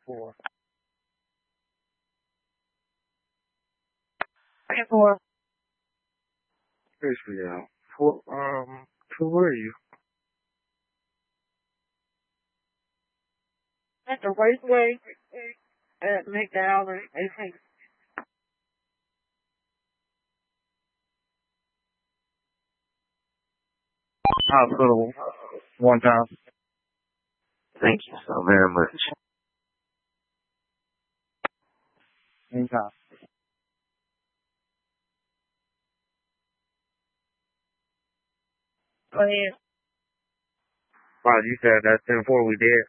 4. 4. Basically, yeah. 4, so where are you? At the Raceway at McDowell, 18. Hospital, one time. Thank you so very much. Anytime. Go ahead. Wow, you said that's 10-4 we did.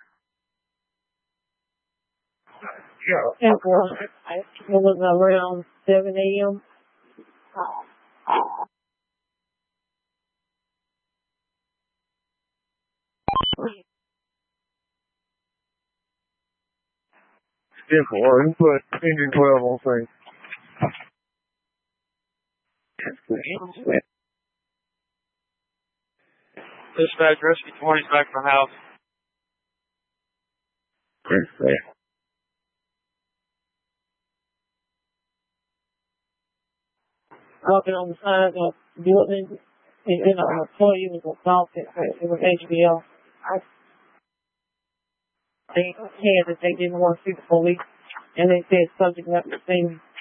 Yeah. 10-4. It was around 7 a.m. You put engine 12 on thing. Dispatch, rescue 20 back from house. Great. Walking on the side of the building, and an employee was assaulted. It was HBO. They said that they didn't want to see the police, and they said subject not to see me.